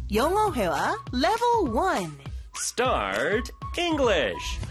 영어 회화 Level 1. Start English.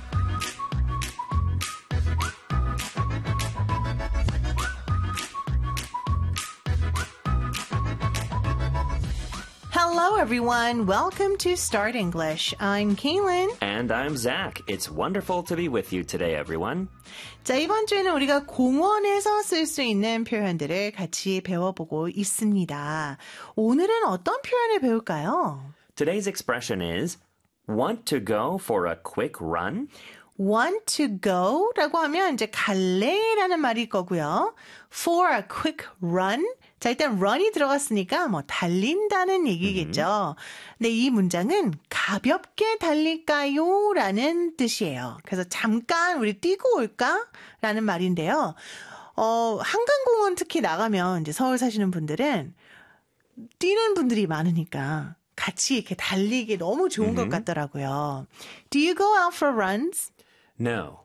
Hello, everyone. Welcome to Start English. I'm Kaylin. And I'm Zach. It's wonderful to be with you today, everyone. 자, 이번 주에는 우리가 공원에서 쓸 수 있는 표현들을 같이 배워보고 있습니다. 오늘은 어떤 표현을 배울까요? Today's expression is want to go for a quick run? Want to go 라고 하면 이제 갈래라는 말일 거고요. For a quick run. 자, 일단 run이 들어갔으니까 뭐 달린다는 얘기겠죠. 근데 이 문장은 가볍게 달릴까요? 라는 뜻이에요. 그래서 잠깐 우리 뛰고 올까? 라는 말인데요. 한강공원 특히 나가면 이제 서울 사시는 분들은 뛰는 분들이 많으니까 같이 이렇게 달리기 너무 좋은 것 같더라고요. Do you go out for runs? No.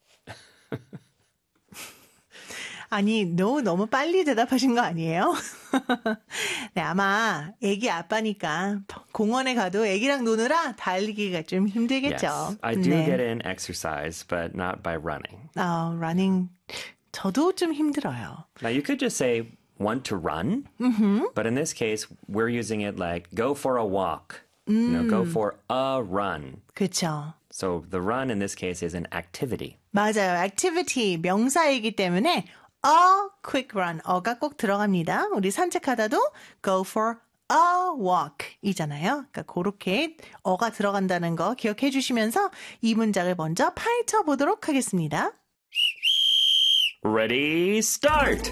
아니, no, 너무 빨리 대답하신 거 아니에요? 네, 아마 애기 아빠니까 공원에 가도 애기랑 노느라 달리기가 좀 힘들겠죠. Yes, I do 네. get in exercise, but not by running. running 저도 좀 힘들어요. Now, you could just say want to run, but in this case, we're using it like go for a walk. Go for a run. 그렇죠. So the run in this case is an activity. 맞아요. activity 명사이기 때문에 a quick run, 어가 꼭 들어갑니다. 우리 산책하다도 go for a walk 이잖아요. 그러니까 그렇게 어가 들어간다는 거 기억해 주시면서 이 문장을 먼저 파헤쳐 보도록 하겠습니다. Ready, start!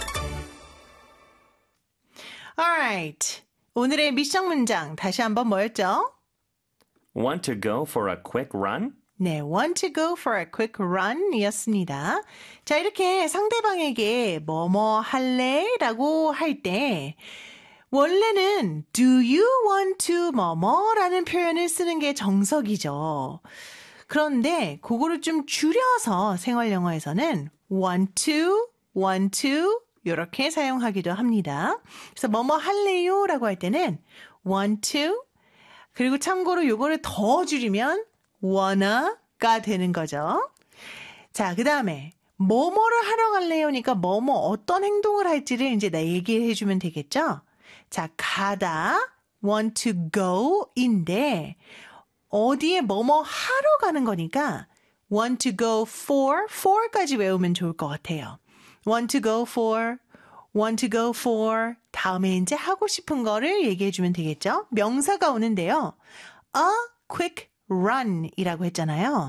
Alright. 오늘의 미션 문장 다시 한번 뭐였죠? Want to go for a quick run? 네, want to go for a quick run 이었습니다. 자, 이렇게 상대방에게 뭐뭐 할래? 라고 할 때 원래는 do you want to 뭐뭐 라는 표현을 쓰는 게 정석이죠. 그런데 그거를 좀 줄여서 생활 영어에서는 want to 이렇게 사용하기도 합니다. 그래서 뭐뭐 할래요? 라고 할 때는 want to 그리고 참고로 요거를 더 줄이면 wanna가 되는 거죠. 자, 그 다음에 뭐뭐를 하러 갈래요니까 뭐뭐 어떤 행동을 할지를 이제 나 얘기해 주면 되겠죠. 자, 가다 want to go인데 어디에 뭐뭐 하러 가는 거니까 want to go for까지 외우면 좋을 것 같아요. want to go for 다음에 이제 하고 싶은 거를 얘기해 주면 되겠죠. 명사가 오는데요. A quick run이라고 했잖아요.